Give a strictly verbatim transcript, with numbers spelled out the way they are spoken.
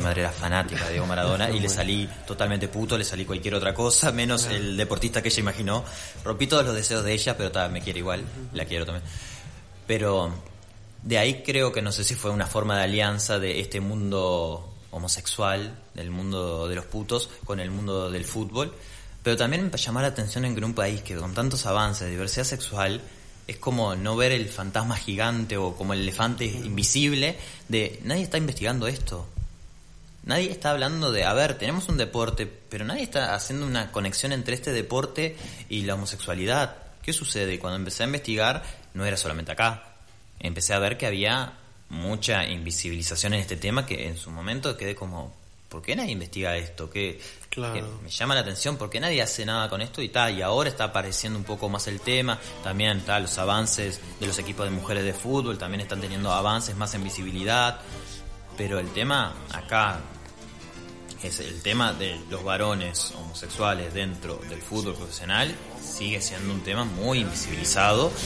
madre era fanática de Diego Maradona y le salí totalmente puto, le salí cualquier otra cosa, menos el deportista que ella imaginó. Rompí todos los deseos de ella, pero ta, me quiere igual, la quiero también. Pero de ahí creo que no sé si fue una forma de alianza de este mundo homosexual, del mundo de los putos, con el mundo del fútbol. Pero también me llamó la atención en que en un país que con tantos avances de diversidad sexual es como no ver el fantasma gigante o como el elefante invisible de nadie está investigando esto. Nadie está hablando de, a ver, tenemos un deporte, pero nadie está haciendo una conexión entre este deporte y la homosexualidad. ¿Qué sucede? Y cuando empecé a investigar, no era solamente acá. Empecé a ver que había mucha invisibilización en este tema que en su momento quedé como, ¿por qué nadie investiga esto? Que, claro. que me llama la atención, ¿por qué nadie hace nada con esto? Y tal, y ahora está apareciendo un poco más el tema, también está los avances de los equipos de mujeres de fútbol, también están teniendo avances más en visibilidad, pero el tema acá es el tema de los varones homosexuales dentro del fútbol profesional, sigue siendo un tema muy invisibilizado